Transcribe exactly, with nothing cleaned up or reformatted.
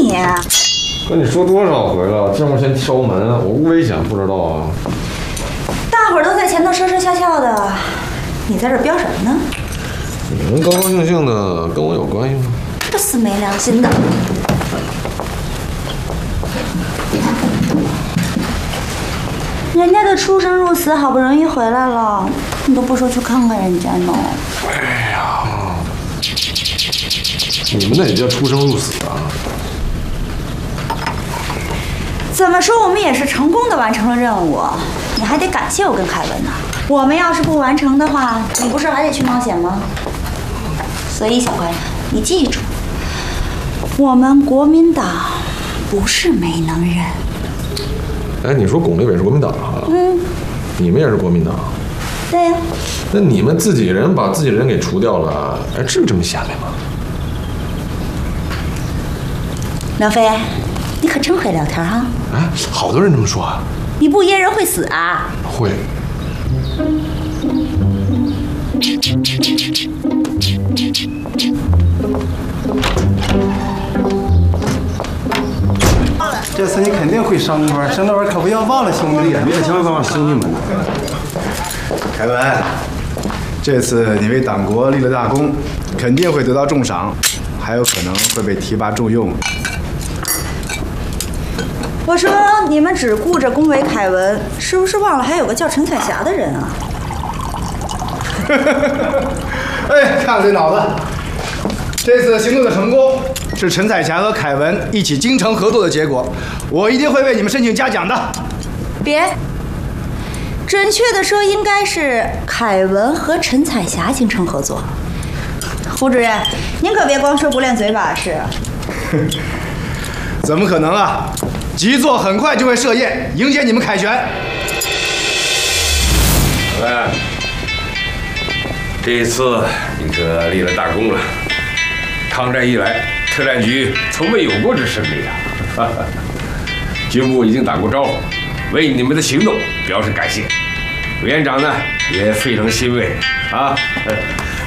你？ 跟你说多少回了，这么先敲门，我不危险不知道啊？ 大伙儿都在前头说说笑笑的，你在这飙什么呢？ 你们高高兴兴的，跟我有关系吗？ 这死没良心的！人家都出生入死，好不容易回来了，你都不说去看看人家呢？ 哎呀，你们那也叫出生入死啊？ 怎么说，我们也是成功的完成了任务，你还得感谢我跟凯文呢。我们要是不完成的话，你不是还得去冒险吗？所以小官人，你记住，我们国民党不是没能人。 哎，你说巩立伟是国民党啊？ 嗯， 你们也是国民党？ 对呀。 那你们自己人把自己人给除掉了，哎，至于这么下来吗？ 梁飞，你可真会聊天哈！ 哎，好多人这么说啊。 你不噎人会死啊？ 会。 这次你肯定会升官，升了官可不要忘了兄弟， 别想忘了兄弟们呢。 凯文，这次你为党国立了大功，肯定会得到重赏，还有可能会被提拔重用。 我说你们只顾着恭维凯文，是不是忘了还有个叫陈彩霞的人啊？ 哎，看看这脑子！这次行动的成功是陈彩霞和凯文一起精诚合作的结果，我一定会为你们申请嘉奖的。 别，准确的说应该是凯文和陈彩霞精诚合作。胡主任，您可别光说不练嘴把式。 怎么可能啊！吉座很快就会设宴迎接你们凯旋。 凯文，这一次你可立了大功了。抗战以来，特战局从未有过这胜利啊！军部已经打过招呼，为你们的行动表示感谢。委员长呢也非常欣慰啊。